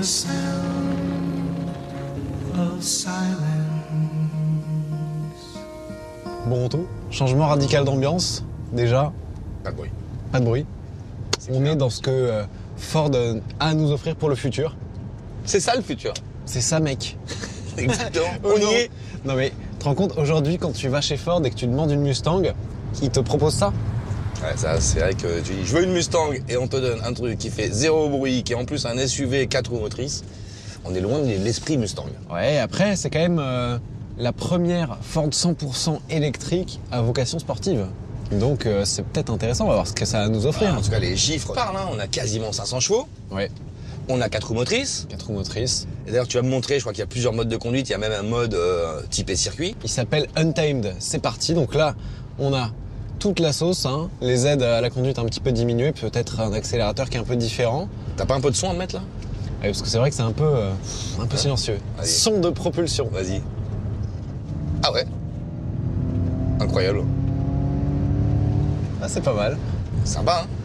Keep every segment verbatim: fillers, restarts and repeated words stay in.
sound of silence. Bon tout, changement radical d'ambiance, déjà, Pas de bruit. pas de bruit. C'est On clair. est dans ce que euh, Ford a à nous offrir pour le futur. C'est ça le futur. C'est ça mec. Exactement. Oh On non. y est. Non mais, tu te rends compte, aujourd'hui quand tu vas chez Ford et que tu demandes une Mustang, ils te proposent ça? Ouais, ça, c'est vrai que tu dis, je veux une Mustang et on te donne un truc qui fait zéro bruit, qui est en plus un S U V quatre roues motrices. On est loin de l'esprit Mustang. Ouais, après c'est quand même euh, la première Ford cent pour cent électrique à vocation sportive. Donc euh, c'est peut-être intéressant, on va voir ce que ça a à nous offrir. En tout cas, les chiffres parlent. Hein. On a quasiment cinq cents chevaux. Ouais, On a quatre roues motrices. quatre roues motrices. Et d'ailleurs, tu vas me montrer, je crois qu'il y a plusieurs modes de conduite. Il y a même un mode euh, typé circuit. Il s'appelle Untamed. C'est parti. Donc là, on a toute la sauce, hein. Les aides à la conduite un petit peu diminuées, peut-être un accélérateur qui est un peu différent. T'as pas un peu de son à me mettre là? Ouais, parce que c'est vrai que c'est un peu, euh, un peu silencieux. Allez. Son de propulsion. Vas-y. Ah ouais. Incroyable. Ah, c'est pas mal. Sympa, hein?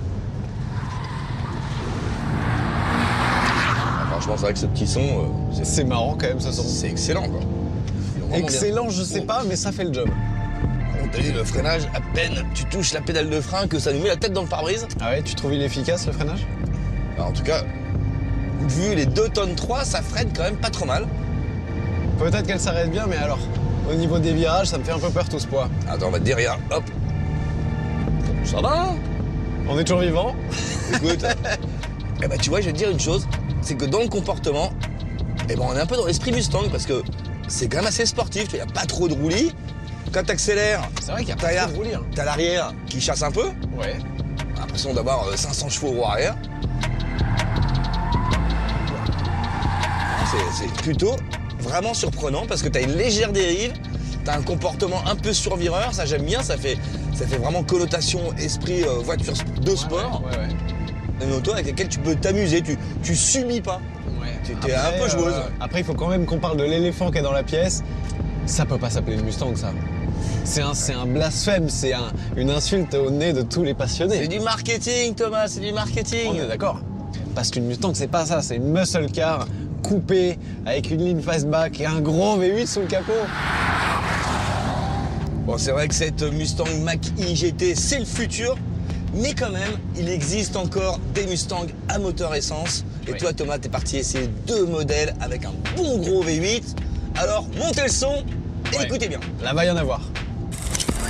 Ah, franchement, c'est vrai que ce petit son, euh, c'est- C'est marrant quand même ce son. c'est excellent, quoi. Il est vraiment Excellent, bien. je sais Oh. pas, mais ça fait le job. On t'a dit, le freinage, à peine tu touches la pédale de frein que ça nous met la tête dans le pare-brise. Ah ouais, tu trouves il efficace le freinage? Alors, en tout cas, vu les deux tonnes trois, ça freine quand même pas trop mal. Peut-être qu'elle s'arrête bien, mais alors, au niveau des virages, ça me fait un peu peur tout ce poids. Attends, on va te dire rien. Hop. Ça va, hein? On est toujours vivant. Écoute. Eh ben, tu vois, je vais te dire une chose. C'est que dans le comportement, eh ben, on est un peu dans l'esprit Mustang parce que c'est quand même assez sportif. Il n'y a pas trop de roulis. Quand t'accélères, C'est vrai qu'il y a t'as pas la- trop de roulis, hein. t'as l'arrière qui chasse un peu. Ouais. L'impression d'avoir euh, cinq cents chevaux au roue arrière. C'est- C'est plutôt vraiment surprenant parce que t'as une légère dérive, t'as un comportement un peu survireur, ça j'aime bien, ça fait, ça fait vraiment connotation esprit euh, voiture de sport. Ouais, ouais. ouais. Une auto avec laquelle tu peux t'amuser, tu, tu subis pas. Ouais. Tu t'es un peu joueuse. euh, après, il faut quand même qu'on parle de l'éléphant qui est dans la pièce. Ça peut pas s'appeler une Mustang, ça. C'est un, c'est un blasphème, c'est un- une insulte au nez de tous les C'est passionnés. du marketing, Thomas, c'est du marketing. On est d'accord. Parce qu'une Mustang, c'est pas ça, c'est une muscle car coupée avec une ligne fastback et un gros V huit sous le capot. Bon, c'est vrai que cette Mustang Mach-E G T, c'est le futur, mais quand même, il existe encore des Mustangs à moteur essence. Et Oui. toi, Thomas, t'es parti essayer deux modèles avec un bon gros V huit. Alors, montez le son et Ouais. écoutez bien. Là, va y en avoir.